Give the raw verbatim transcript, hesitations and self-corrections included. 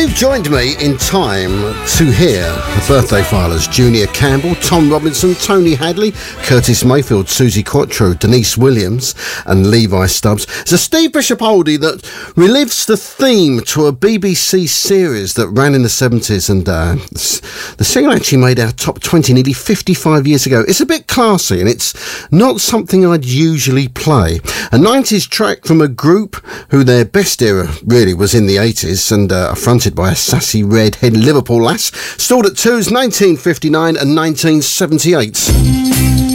You've joined me in time to hear the birthday filers: Junior Campbell, Tom Robinson, Tony Hadley, Curtis Mayfield, Susie Quattro, Denise Williams and Levi Stubbs. It's a Steve Bishop oldie that relives the theme to a B B C series that ran in the seventies, and uh, the single actually made our top twenty nearly fifty-five years ago. It's a bit classy and it's not something I'd usually play. A nineties track from a group who their best era really was in the eighties, and uh, fronted by a sassy red-headed Liverpool lass, stalled at twos nineteen fifty-nine and nineteen seventy-eight.